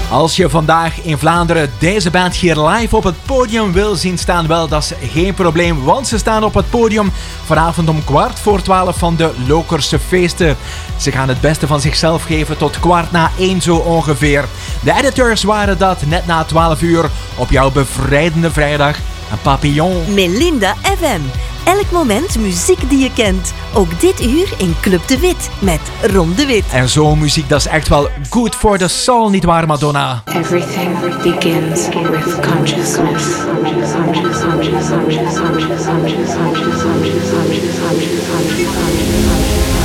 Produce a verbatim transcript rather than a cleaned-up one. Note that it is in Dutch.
Als je vandaag in Vlaanderen deze band hier live op het podium wil zien staan, wel, dat is geen probleem, want ze staan op het podium vanavond om kwart voor twaalf van de Lokerse Feesten. Ze gaan het beste van zichzelf geven tot kwart na één zo ongeveer. De editors waren dat net na twaalf uur op jouw bevrijdende vrijdag. Een papillon. Melinda F M. Elk moment muziek die je kent. Ook dit uur in Club de Wit met Ron de Wit. En zo'n muziek, dat is echt wel good for the soul, nietwaar Madonna? Everything begins with consciousness.